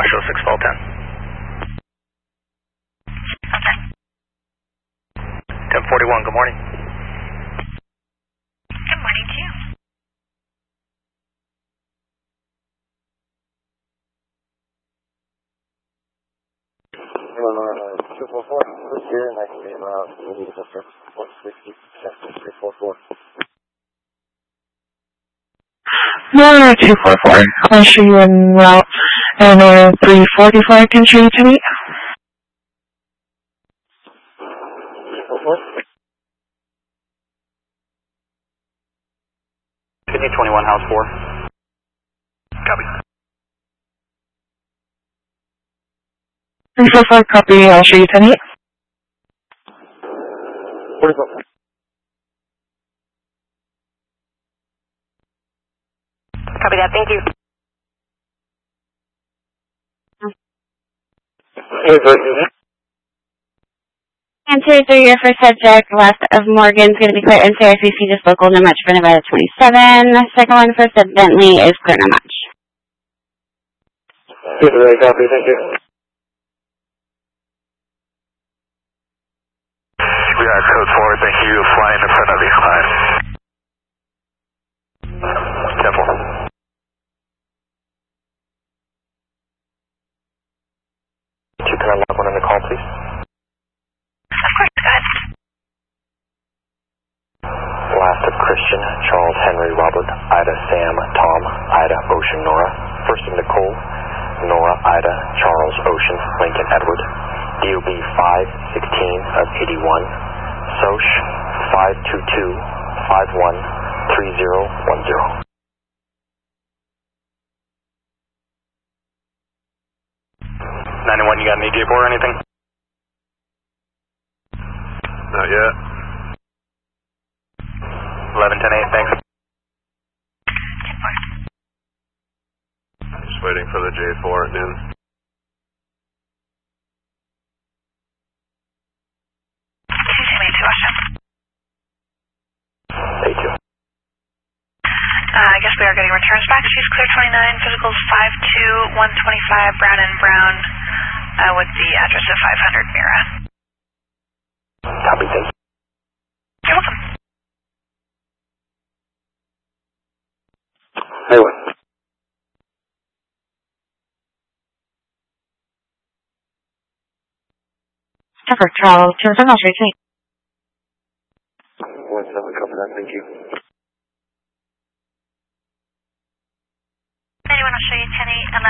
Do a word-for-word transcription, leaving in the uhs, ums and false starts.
show six fall ten. Okay. ten forty-one, good morning. Good morning to you. Uh, two four four, first here, next name, uh, one sixty, three four four. No, two four four. I'll show you en route. And uh, three forty-four, can show you tonight. Sydney twenty-one, house four. Copy. three four four, copy. I'll show you tonight. Copy that, thank you. Answer through your first subject, left of Morgan's going to be clear. N C R C C, just local, no match for Nevada twenty-seven. Second one, first of Bentley is clear, no match. Copy, thank you. We are code four, thank you, flying in front of these clients. Temple. Two, can I log one on the call, please? Of course, go ahead. Last of Christian, Charles, Henry, Robert, Ida, Sam, Tom, Ida, Ocean, Nora. First of Nicole, Nora, Ida, Charles, Ocean, Lincoln, Edward. D O B five sixteen of eighty-one. Soch five two two five one three zero one zero. ninety-one, you got an E J four or anything? Not yet. eleven ten eight, thanks. Just waiting for the J four at noon. Thank you. Uh, I guess we are getting returns back. She's clear twenty-nine, physicals five two one twenty-five, Brown and Brown, uh, with the address of five hundred Mira. Copy, thank you. You're welcome. Highway. Ever travel to the I'll show you tonight. One seven, copy that, thank you. Anyone will show you ten eight,